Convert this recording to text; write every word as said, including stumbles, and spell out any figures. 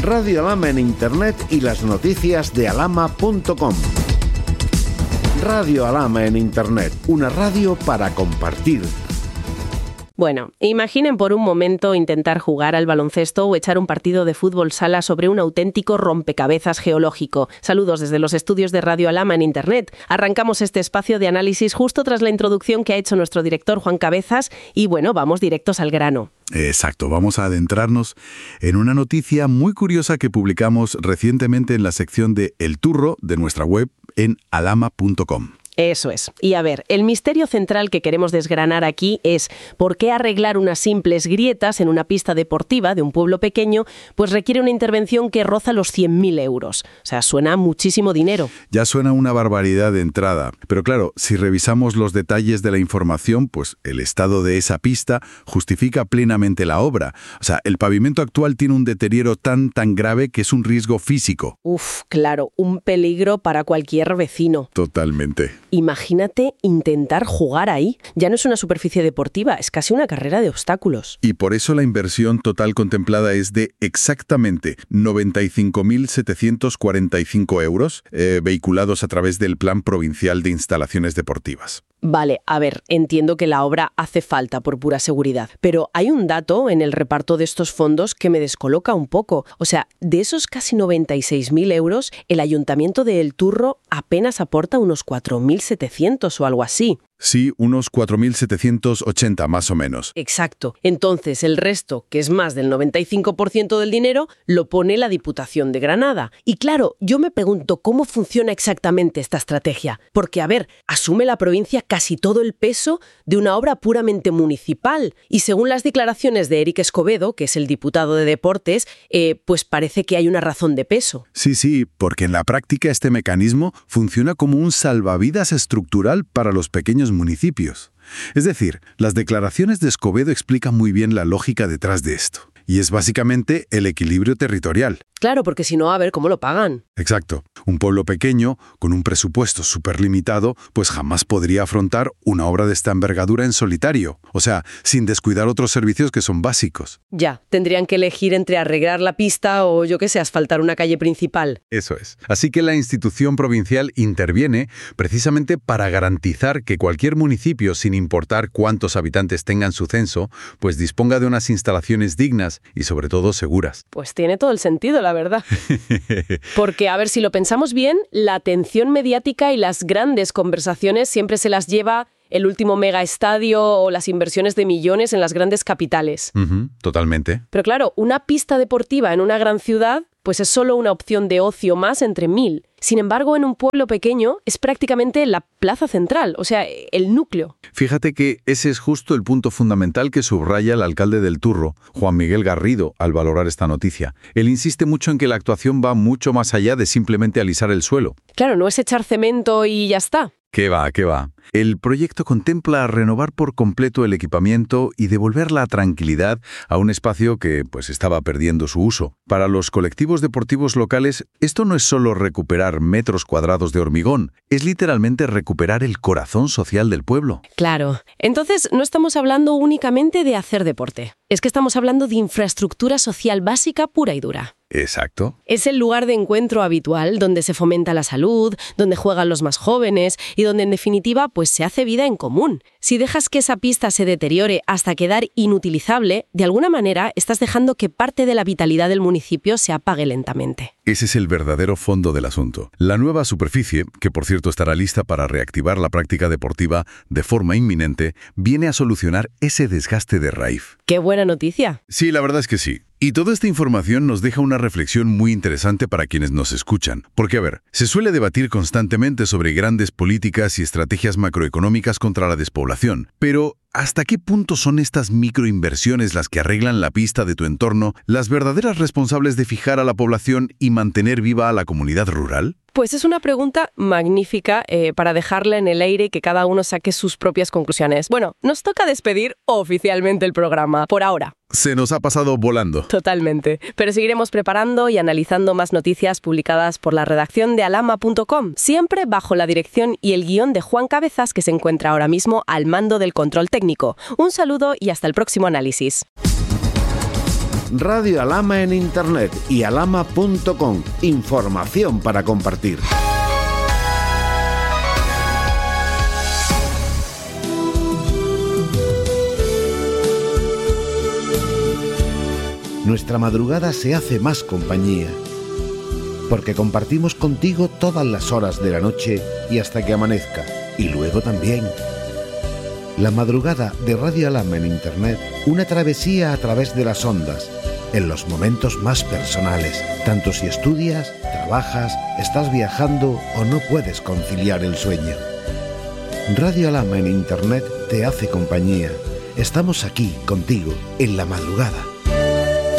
Radio Alhama en Internet y las noticias de alhama punto com. Radio Alhama en Internet, una radio para compartir. Bueno, imaginen por un momento intentar jugar al baloncesto o echar un partido de fútbol sala sobre un auténtico rompecabezas geológico. Saludos desde los estudios de Radio Alhama en Internet. Arrancamos este espacio de análisis justo tras la introducción que ha hecho nuestro director Juan Cabezas y bueno, vamos directos al grano. Exacto, vamos a adentrarnos en una noticia muy curiosa que publicamos recientemente en la sección de El Turro de nuestra web en alhama punto com. Eso es. Y a ver, el misterio central que queremos desgranar aquí es por qué arreglar unas simples grietas en una pista deportiva de un pueblo pequeño pues requiere una intervención que roza los cien mil euros. O sea, suena muchísimo dinero. Ya suena una barbaridad de entrada. Pero claro, si revisamos los detalles de la información, pues el estado de esa pista justifica plenamente la obra. O sea, el pavimento actual tiene un deterioro tan, tan grave que es un riesgo físico. Uf, claro, un peligro para cualquier vecino. Totalmente. Imagínate intentar jugar ahí. Ya no es una superficie deportiva, es casi una carrera de obstáculos. Y por eso la inversión total contemplada es de exactamente noventa y cinco mil setecientos cuarenta y cinco euros, eh, vehiculados a través del Plan Provincial de Instalaciones Deportivas. Vale, a ver, entiendo que la obra hace falta por pura seguridad, pero hay un dato en el reparto de estos fondos que me descoloca un poco. O sea, de esos casi noventa y seis mil euros, el Ayuntamiento de El Turro apenas aporta unos cuatro mil setecientos o algo así. Sí, unos cuatro mil setecientos ochenta más o menos. Exacto. Entonces, el resto, que es más del noventa y cinco por ciento del dinero, lo pone la Diputación de Granada. Y claro, yo me pregunto cómo funciona exactamente esta estrategia. Porque, a ver, asume la provincia casi todo el peso de una obra puramente municipal. Y según las declaraciones de Eric Escobedo, que es el diputado de Deportes, eh, pues parece que hay una razón de peso. Sí, sí, porque en la práctica este mecanismo funciona como un salvavidas estructural para los pequeños municipios. Es decir, las declaraciones de Escobedo explican muy bien la lógica detrás de esto. Y es básicamente el equilibrio territorial. Claro, porque si no, a ver cómo lo pagan. Exacto. Un pueblo pequeño, con un presupuesto súper limitado, pues jamás podría afrontar una obra de esta envergadura en solitario. O sea, sin descuidar otros servicios que son básicos. Ya, tendrían que elegir entre arreglar la pista o, yo qué sé, asfaltar una calle principal. Eso es. Así que la institución provincial interviene precisamente para garantizar que cualquier municipio, sin importar cuántos habitantes tengan su censo, pues disponga de unas instalaciones dignas y sobre todo seguras. Pues tiene todo el sentido, la verdad. Porque, a ver, si lo pensamos bien, la atención mediática y las grandes conversaciones siempre se las lleva el último megaestadio o las inversiones de millones en las grandes capitales. Uh-huh, totalmente. Pero claro, una pista deportiva en una gran ciudad pues es solo una opción de ocio más entre mil. Sin embargo, en un pueblo pequeño es prácticamente la plaza central, o sea, el núcleo. Fíjate que ese es justo el punto fundamental que subraya el alcalde del Turro, Juan Miguel Garrido, al valorar esta noticia. Él insiste mucho en que la actuación va mucho más allá de simplemente alisar el suelo. Claro, no es echar cemento y ya está. ¿Qué va, qué va? El proyecto contempla renovar por completo el equipamiento y devolver la tranquilidad a un espacio que pues estaba perdiendo su uso. Para los colectivos deportivos locales, esto no es solo recuperar metros cuadrados de hormigón, es literalmente recuperar el corazón social del pueblo. Claro. Entonces, no estamos hablando únicamente de hacer deporte. Es que estamos hablando de infraestructura social básica pura y dura. Exacto. Es el lugar de encuentro habitual donde se fomenta la salud, donde juegan los más jóvenes y donde en definitiva pues se hace vida en común. Si dejas que esa pista se deteriore hasta quedar inutilizable, de alguna manera estás dejando que parte de la vitalidad del municipio se apague lentamente. Ese es el verdadero fondo del asunto. La nueva superficie, que por cierto estará lista para reactivar la práctica deportiva de forma inminente, viene a solucionar ese desgaste de raíz. ¡Qué buena noticia! Sí, la verdad es que sí. Y toda esta información nos deja una reflexión muy interesante para quienes nos escuchan. Porque, a ver, se suele debatir constantemente sobre grandes políticas y estrategias macroeconómicas contra la despoblación. Pero, ¿hasta qué punto son estas microinversiones las que arreglan la pista de tu entorno, las verdaderas responsables de fijar a la población y mantener viva a la comunidad rural? Pues es una pregunta magnífica eh, para dejarla en el aire y que cada uno saque sus propias conclusiones. Bueno, nos toca despedir oficialmente el programa, por ahora. Se nos ha pasado volando. Totalmente. Pero seguiremos preparando y analizando más noticias publicadas por la redacción de alhama punto com, siempre bajo la dirección y el guión de Juan Cabezas, que se encuentra ahora mismo al mando del control técnico. Un saludo y hasta el próximo análisis. Radio Alhama en Internet y alhama punto com. Información para compartir. Nuestra madrugada se hace más compañía, porque compartimos contigo todas las horas de la noche y hasta que amanezca, y luego también. La madrugada de Radio Alhama en Internet, una travesía a través de las ondas, en los momentos más personales, tanto si estudias, trabajas, estás viajando o no puedes conciliar el sueño. Radio Alhama en Internet te hace compañía. Estamos aquí contigo en la madrugada.